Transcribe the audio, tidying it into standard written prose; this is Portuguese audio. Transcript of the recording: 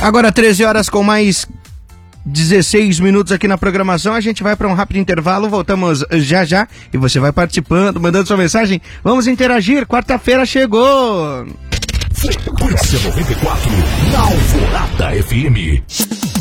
Agora 13 horas com mais 16 minutos aqui na programação, a gente vai para um rápido intervalo, voltamos já já e você vai participando, mandando sua mensagem, vamos interagir, quarta-feira chegou! Frequência 94, na Alvorada FM.